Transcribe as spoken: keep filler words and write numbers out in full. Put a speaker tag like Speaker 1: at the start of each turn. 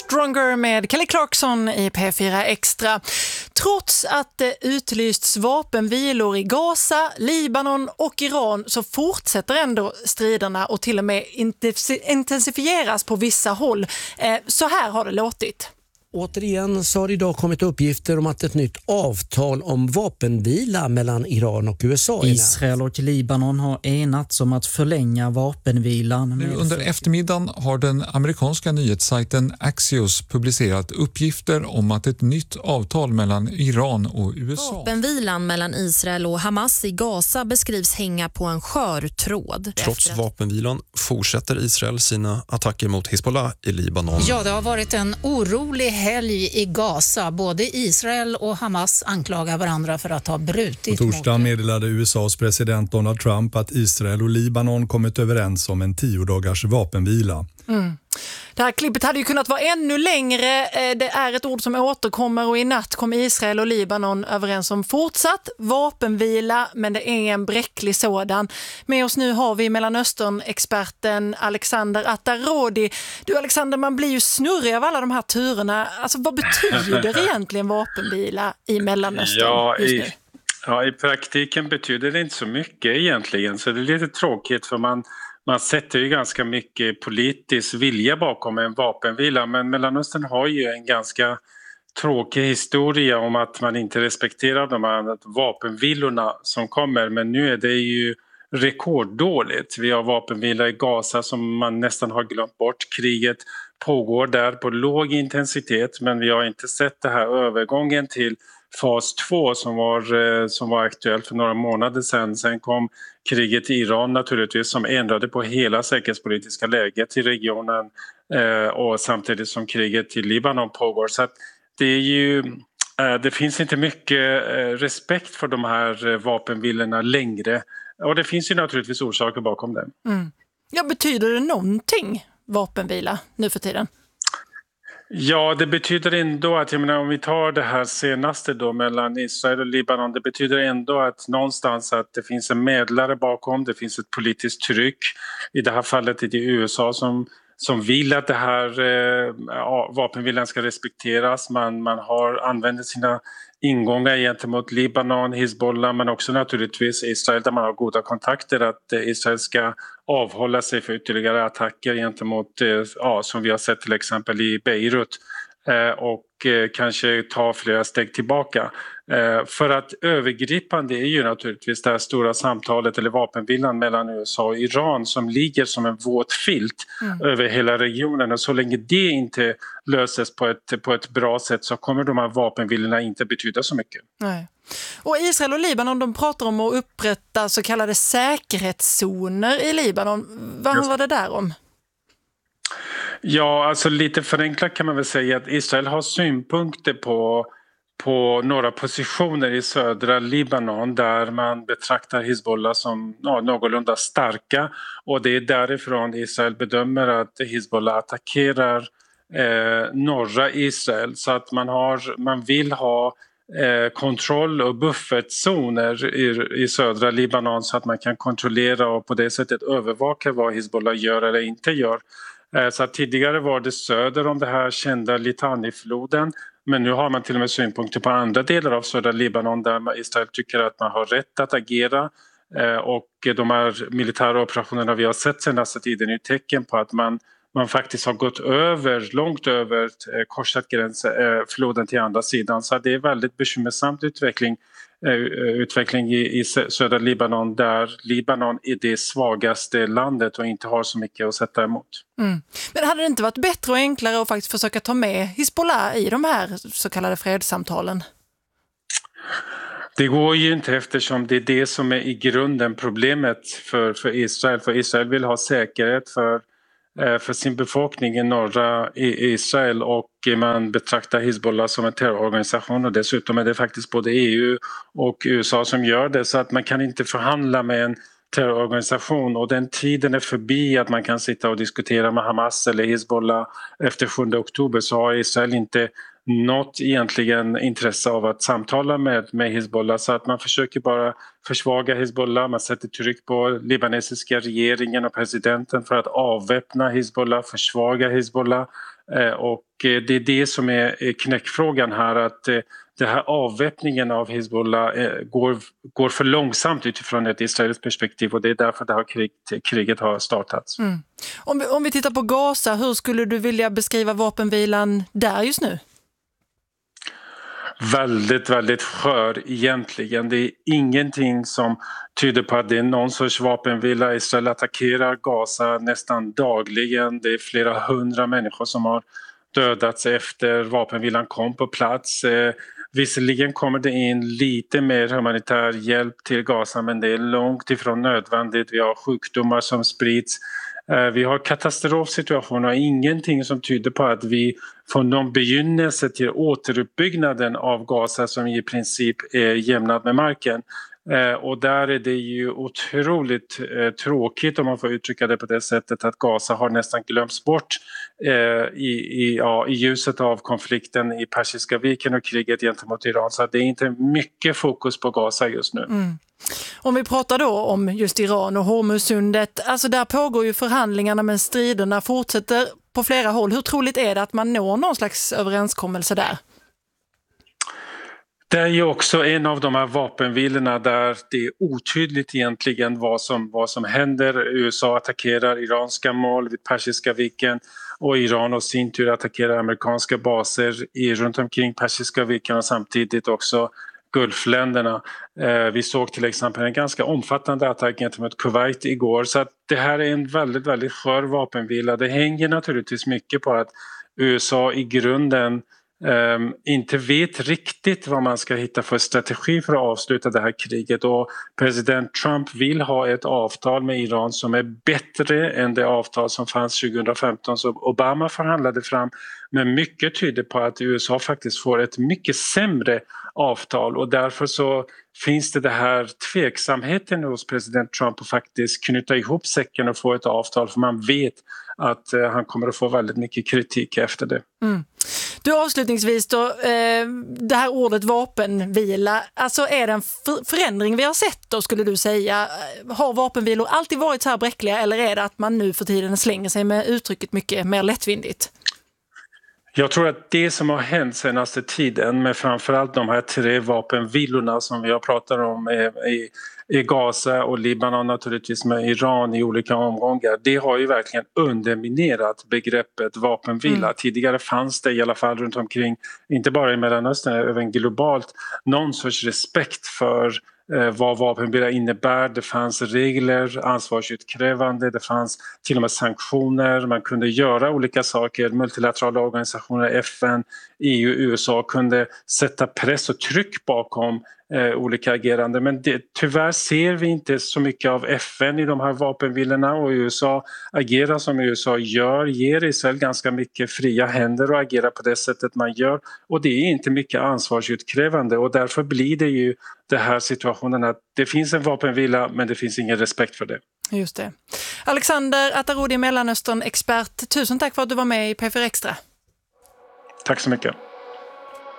Speaker 1: Stronger med Kelly Clarkson i P fyra Extra. Trots att det utlysts vapenvilor i Gaza, Libanon och Iran så fortsätter ändå striderna och till och med intensifieras på vissa håll. Så här har det låtit.
Speaker 2: Återigen så har det idag kommit uppgifter om att ett nytt avtal om vapenvila mellan Iran och U S A.
Speaker 3: Israel och Libanon har enats om att förlänga vapenvilan.
Speaker 4: Nu under eftermiddagen har den amerikanska nyhetssajten Axios publicerat uppgifter om att ett nytt avtal mellan Iran och U S A.
Speaker 5: Vapenvilan mellan Israel och Hamas i Gaza beskrivs hänga på en skör tråd.
Speaker 6: Trots vapenvilan fortsätter Israel sina attacker mot Hezbollah i Libanon.
Speaker 7: Ja, det har varit en orolig helg i Gaza. Både Israel och Hamas anklagar varandra för att ha brutit.
Speaker 8: På torsdagen meddelade U S A:s president Donald Trump att Israel och Libanon kommit överens om en tio dagars vapenvila.
Speaker 1: Mm. Det här klippet hade ju kunnat vara ännu längre. Det är ett ord som återkommer och i natt kom Israel och Libanon överens om fortsatt vapenvila, men det är en bräcklig sådan. Med oss nu har vi Mellanöstern-experten Alexander Attarodi. Du Alexander, man blir ju snurrig av alla de här turerna. Alltså vad betyder egentligen vapenvila i Mellanöstern
Speaker 9: ja,
Speaker 1: just
Speaker 9: i,
Speaker 1: nu?
Speaker 9: Ja, i praktiken betyder det inte så mycket egentligen, så det är lite tråkigt för man Man sätter ju ganska mycket politisk vilja bakom en vapenvila, men Mellanöstern har ju en ganska tråkig historia om att man inte respekterar de här vapenvilorna som kommer, men nu är det ju rekorddåligt. Vi har vapenvila i Gaza som man nästan har glömt bort. Kriget pågår där på låg intensitet, men vi har inte sett det här övergången till fas två som var, som var aktuell för några månader sedan. Sen kom kriget i Iran naturligtvis som ändrade på hela säkerhetspolitiska läget i regionen eh, och samtidigt som kriget i Libanon pågår. Så att det är ju, eh, det finns inte mycket eh, respekt för de här eh, vapenvilorna längre, och det finns ju naturligtvis orsaker bakom det.
Speaker 1: Mm. Ja, betyder det någonting vapenvila nu för tiden?
Speaker 9: Ja, det betyder ändå att, jag menar, om vi tar det här senaste då mellan Israel och Libanon, det betyder ändå att någonstans att det finns en medlare bakom, det finns ett politiskt tryck. I det här fallet är det U S A som, som vill att det här eh, vapenvilan ska respekteras. Man, man har använt sina ingångar gentemot Libanon, Hezbollah, men också naturligtvis Israel där man har goda kontakter, att Israel ska avhålla sig för ytterligare attacker gentemot, ja, som vi har sett till exempel i Beirut, och kanske ta flera steg tillbaka. För att övergripande är ju naturligtvis det här stora samtalet eller vapenvilan mellan U S A och Iran som ligger som en våt filt mm. över hela regionen, och så länge det inte löses på ett, på ett bra sätt så kommer de här vapenvilorna inte betyda så mycket.
Speaker 1: Nej. Och Israel och Libanon, de pratar om att upprätta så kallade säkerhetszoner i Libanon. Vad handlar det där om?
Speaker 9: Ja, alltså lite förenklat kan man väl säga att Israel har synpunkter på, på några positioner i södra Libanon där man betraktar Hezbollah som ja, någorlunda starka, och det är därifrån Israel bedömer att Hezbollah attackerar eh, norra Israel, så att man, har, man vill ha eh, kontroll och buffertzoner i, i södra Libanon så att man kan kontrollera och på det sättet övervaka vad Hezbollah gör eller inte gör. Så tidigare var det söder om det här kända Litani-floden, men nu har man till och med synpunkter på andra delar av södra Libanon där Israel tycker att man har rätt att agera, och de här militära operationerna vi har sett senaste tiden är tecken på att man, man faktiskt har gått över, långt över, korsat gränsen, floden till andra sidan, så det är väldigt bekymmersamt utveckling utveckling i, i södra Libanon, där Libanon är det svagaste landet och inte har så mycket att sätta emot.
Speaker 1: Mm. Men hade det inte varit bättre och enklare att faktiskt försöka ta med Hezbollah i de här så kallade fredssamtalen?
Speaker 9: Det går ju inte, eftersom det är det som är i grunden problemet för, för Israel. För Israel vill ha säkerhet för för sin befolkning i norra Israel, och man betraktar Hezbollah som en terrororganisation, och dessutom är det faktiskt både E U och U S A som gör det, så att man kan inte förhandla med en terrororganisation, och den tiden är förbi att man kan sitta och diskutera med Hamas eller Hezbollah. Efter sjunde oktober så har Israel inte något egentligen intresse av att samtala med, med Hezbollah, så att man försöker bara försvaga Hezbollah. Man sätter tryck på libanesiska regeringen och presidenten för att avväpna Hezbollah, försvaga Hezbollah, Och det är det som är knäckfrågan här, att det här avväpningen av Hizbollah går, går för långsamt utifrån ett israeliskt perspektiv, och det är därför det här krig, kriget har startats.
Speaker 1: Mm. Om, vi, om vi tittar på Gaza, hur skulle du vilja beskriva vapenvilan där just nu?
Speaker 9: Väldigt, väldigt skör egentligen. Det är ingenting som tyder på att det är någon sorts vapenvila. Israel attackerar Gaza nästan dagligen. Det är flera hundra människor som har dödats efter vapenvilan kom på plats. Eh, visserligen kommer det in lite mer humanitär hjälp till Gaza, men det är långt ifrån nödvändigt. Vi har sjukdomar som sprids. Vi har katastrofsituationer och ingenting som tyder på att vi får någon begynnelse till återuppbyggnaden av Gaza som i princip är jämnad med marken. Och där är det ju otroligt tråkigt, om man får uttrycka det på det sättet, att Gaza har nästan glömts bort i, i, ja, i ljuset av konflikten i Persiska viken och kriget gentemot Iran. Så det är inte mycket fokus på Gaza just nu.
Speaker 1: Mm. Om vi pratar då om just Iran och Hormuzsundet, alltså där pågår ju förhandlingarna, men striderna fortsätter på flera håll. Hur troligt är det att man når någon slags överenskommelse där?
Speaker 9: Det är ju också en av de här vapenvilorna där det är otydligt egentligen vad som, vad som händer. U S A attackerar iranska mål vid Persiska viken och Iran och sin tur attackerar amerikanska baser i, runt omkring Persiska viken och samtidigt också Gulfländerna. Eh, vi såg till exempel en ganska omfattande attack gentemot Kuwait igår, så att det här är en väldigt, väldigt skör vapenvila. Det hänger naturligtvis mycket på att U S A i grunden Um, inte vet riktigt vad man ska hitta för strategi för att avsluta det här kriget, och president Trump vill ha ett avtal med Iran som är bättre än det avtal som fanns tjugohundrafemton som Obama förhandlade fram, men mycket tyder på att U S A faktiskt får ett mycket sämre avtal, och därför så finns det det här tveksamheten hos president Trump att faktiskt knyta ihop säcken och få ett avtal, för man vet att uh, han kommer att få väldigt mycket kritik efter det.
Speaker 1: Mm. Du, avslutningsvis då, eh, det här ordet vapenvila, alltså är det en förändring vi har sett då, skulle du säga? Har vapenvilor alltid varit så här bräckliga, eller är det att man nu för tiden slänger sig med uttrycket mycket mer lättvindigt?
Speaker 9: Jag tror att det som har hänt senaste tiden med framförallt de här tre vapenvilorna som vi har pratat om i, i Gaza och Libanon, naturligtvis med Iran i olika omgångar, det har ju verkligen underminerat begreppet vapenvila. Mm. Tidigare fanns det i alla fall runt omkring, inte bara i Mellanöstern, även globalt, någon sorts respekt för eh, vad vapenvila innebär. Det fanns regler, ansvarsutkrävande, det fanns till och med sanktioner, man kunde göra olika saker, multilaterala organisationer, F N, E U, U S A kunde sätta press och tryck bakom Eh, olika agerande, men det, tyvärr ser vi inte så mycket av F N i de här vapenvilorna, och U S A agerar som U S A gör, ger Israel ganska mycket fria händer och agerar på det sättet man gör, och det är inte mycket ansvarsutkrävande, och därför blir det ju den här situationen att det finns en vapenvila men det finns ingen respekt för det.
Speaker 1: Just det. Alexander Atarodi, Mellanöstern-expert, tusen tack för att du var med i P fyra Extra.
Speaker 9: Tack så mycket.